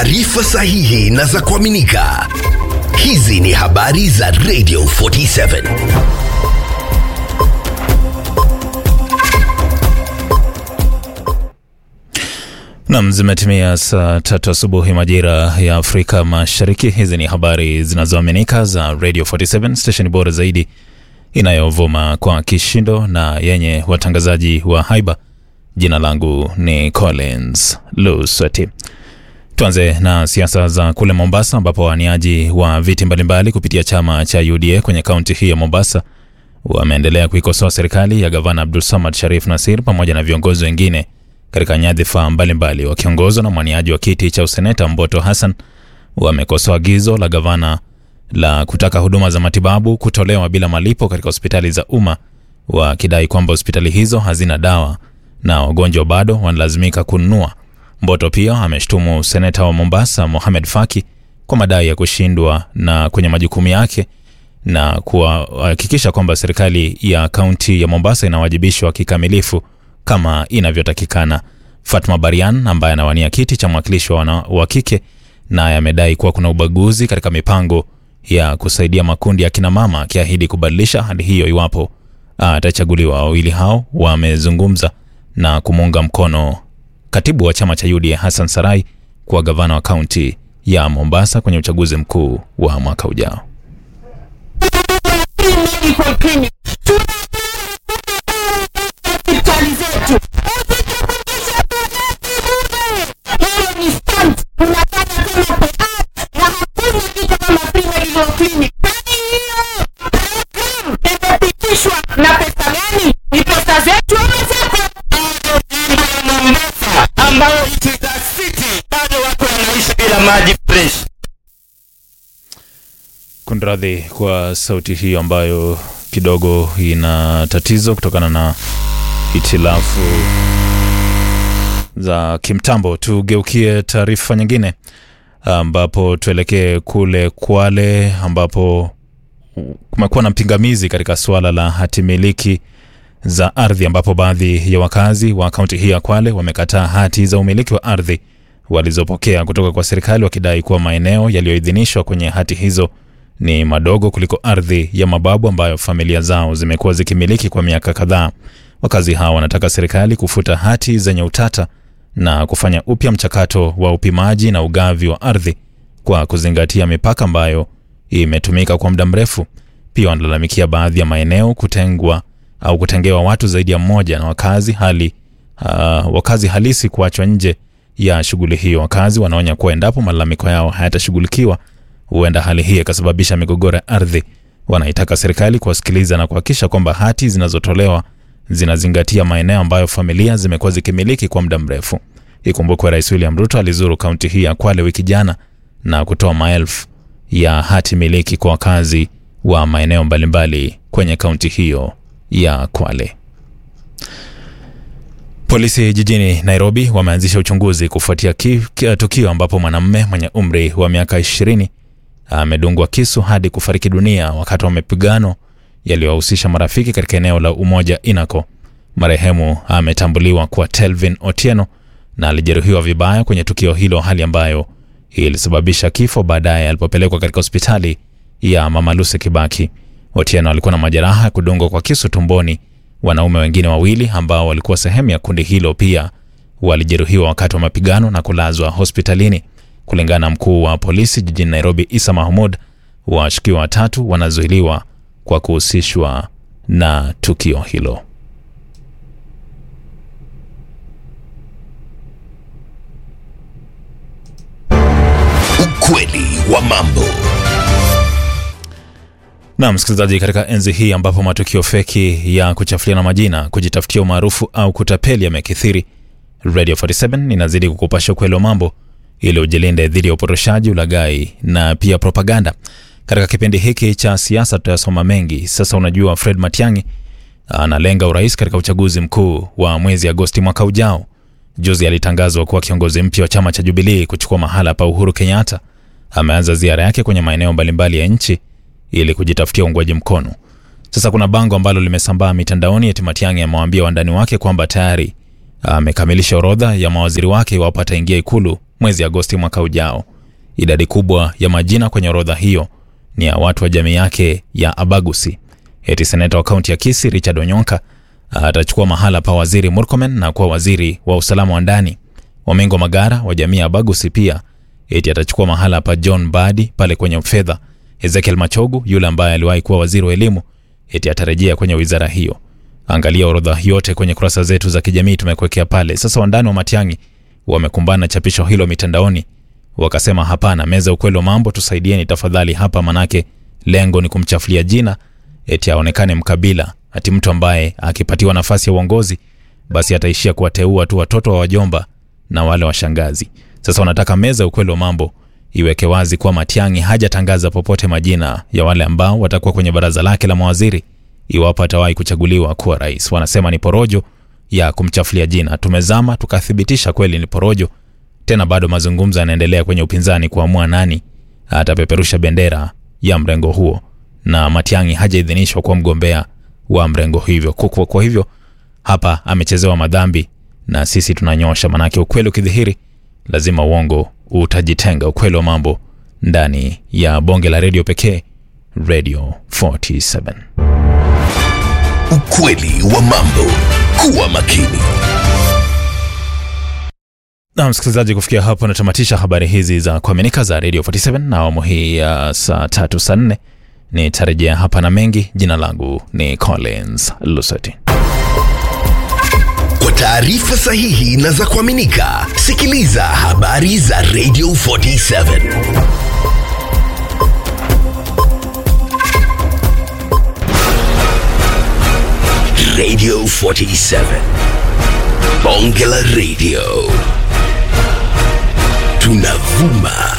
taarifa sahihi na za kuaminika. Hizi ni habari za Radio 47. Naam, zimetimia saa 3 asubuhi majira ya Afrika Mashariki. Hizi ni habari zinazoaminika za Radio 47, station bora zaidi inayovuma kwa kishindo na yenye watangazaji wa haiba. Jina langu ni Collins Luswati. Tuanze na siasa za kule Mombasa, ambapo waniaji wa viti mbalimbali kupitia chama cha UDA kwenye kaunti hii ya Mombasa wameendelea kuikosoa serikali ya Gavana Abdulsamad Sharif Nassir pamoja na viongozi wengine katika nyadhifa mbalimbali. Wakiongozwa na mwaniaji wa kiti cha useneta Mboto Hassan, wamekosoa agizo la gavana la kutaka huduma za matibabu kutolewa bila malipo katika hospitali za umma, wakidai kwamba hospitali hizo hazina dawa na wagonjwa bado wanalazimika kununua. Mboto pia ameshtumu seneta wa Mombasa Mohamed Faki kwa madai ya kushindwa na kwenye majukumu yake na kuhakikisha kwamba serikali ya kaunti ya Mombasa inawajibishwa kikamilifu kama inavyotakikana. Fatma Barian ambaye anawania kiti cha mwakilishi wa kike naye amedai kuwa kuna ubaguzi katika mipango ya kusaidia makundi ya kina mama, akiahidi kubadilisha hali hiyo iwapo atachaguliwa. Wawili hao wamezungumza na kumuunga mkono katibu wa chama cha UDA Hassan Sarai kwa gavana wa kaunti ya Mombasa kwenye uchaguzi mkuu wa mwaka ujao. Kunradhi kwa sauti hii ambayo kidogo ina tatizo kutokana na hitilafu za kimtambo. Tugeukie taarifa nyingine, ambapo tuelekee kule Kwale, ambapo kumekuwa na mpingamizi katika suala la hatimiliki za ardhi, ambapo baadhi ya wakazi wa kaunti hii ya Kwale wamekataa hati za umiliki wa ardhi walizopokea kutoka kwa serikali, wakidai kuwa maeneo yaliyoidhinishwa kwenye hati hizo ni madogo kuliko ardhi ya mababu ambayo familia zao zimekuwa zikimiliki kwa miaka kadhaa. Wakazi hao wanataka serikali kufuta hati zenye utata na kufanya upya mchakato wa upimaji na ugavi wa ardhi kwa kuzingatia mipaka ambayo imetumika kwa muda mrefu. Pia wanalalamikia baadhi ya maeneo kutengwa au kutengewa watu zaidi ya mmoja na wakazi halisi kuachwa nje ya shughuli hiyo. Wakazi wanaonya kuwa endapo malalamiko yao hayatashughulikiwa, huenda hali hii ikasababisha migogoro ya ardhi. Wanaitaka serikali kuwasikiliza na kuhakikisha kwamba hati zinazotolewa zinazingatia maeneo ambayo familia zimekuwa zikimiliki kwa muda mrefu. Ikumbukwe Rais William Ruto alizuru kaunti hii ya Kwale wiki jana na kutoa maelfu ya hati miliki kwa wakazi wa maeneo mbalimbali kwenye kaunti hiyo ya Kwale. Polisi jijini Nairobi wameanzisha uchunguzi kufuatia tukio ambapo mwanamume mwenye umri wa miaka 20 amedungwa kisu hadi kufariki dunia wakati wa mapigano yaliyohusisha marafiki katika eneo la Umoja Inako. Marehemu ametambuliwa kwa Telvin Otieno na alijeruhiwa vibaya kwenye tukio hilo, hali ambayo ilisababisha kifo baadaye alipopelekwa katika hospitali ya Mama Lucy Kibaki. Otieno alikuwa na majeraha ya kudungwa kwa kisu tumboni. Wanaume wengine wawili ambao walikuwa sehemu ya kundi hilo pia walijeruhiwa wakati wa mapigano na kulazwa hospitalini. Kulingana na mkuu wa polisi jijini Nairobi Isa Mahmud, washukiwa 3 wanazuiliwa kwa kuhusishwa na tukio hilo. Ukweli wa mambo. Na msikilizaji, katika enzi hii ambapo matukio feki ya kuchafuliana majina, kujitafutia umaarufu au kutapeli yamekithiri, Radio 47 inazidi kukupasha ukweli wa mambo ili ujilinde dhidi ya upotoshaji, ulaghai na pia propaganda. Katika kipindi hiki cha siasa tutasoma mengi. Sasa unajua Fred Matiang'i analenga urais katika uchaguzi mkuu wa mwezi Agosti mwaka ujao. Juzi alitangazwa kuwa kiongozi mpya wa chama cha Jubilee kuchukua mahala pa Uhuru Kenyatta. Ameanza ziara yake kwenye maeneo mbalimbali ya nchi ili kujitafutia uungwaji mkono. Sasa kuna bango ambalo limesambaa mitandaoni eti Matiang'i amewaambia wandani wake kwamba tayari amekamilisha orodha ya mawaziri wake iwapo ataingia ikulu mwezi Agosti mwaka ujao. Idadi kubwa ya majina kwenye orodha hiyo ni ya watu wa jamii yake ya Abagusi. Eti seneta wa kaunti ya Kisii Richard Onyonka atachukua mahala pa waziri Murkomen na kuwa waziri wa usalama wa ndani. Omengo Magara wa jamii ya Abagusi pia eti atachukua mahala pa John Badi pale kwenye fedha. Ezekiel Machogu yule ambaye aliwahi kuwa waziri wa elimu eti atarejea kwenye wizara hiyo. Angalia orodha yote kwenye kurasa zetu za kijamii tumekuwekea pale. Sasa wandani wa Matiang'i wamekumbana chapisho hilo mitandaoni. Wakasema hapana, meza ukweli wa mambo, tusaidieni tafadhali hapa, manake lengo ni kumchafulia jina eti aonekane mkabila, ati mtu ambaye akipatiwa nafasi ya uongozi basi ataishia kuwateua tu watoto wa wajomba na wale washangazi. Sasa wanataka meza ukweli wa mambo iweke wazi kwa Matiang'i hajatangaza popote majina ya wale ambao watakuwa kwenye baraza lake la mawaziri iwapo atawahi kuchaguliwa kuwa rais. Wanasema ni porojo ya kumchafulia jina. Tumezama tukathibitisha kweli ni porojo. Tena bado mazungumzo yanaendelea kwenye upinzani kuamua nani atapeperusha bendera ya mrengo huo, na Matiang'i hajaidhinishwa kwa mgombea wa mrengo hivyo. Kwa hivyo hapa amechezewa madhambi na sisi tunanyosha, manake ukweli ukidhihiri lazima uongo utajitenga. Ukweli wa mambo ndani ya bonge la radio pekee, Radio 47. Ukweli wa mambo, kuwa makini. Na msikilizaji, kufikia hapo natamatisha habari hizi za kuaminika za Radio 47 na awamu hii ya saa 3 saa 4. Nitarejea hapa na mengi. Jina langu ni Collins Lusati. Kwa taarifa sahihi na za kuaminika, sikiliza habari za Radio 47. Radio 47. Bonge la Radio. Tunavuma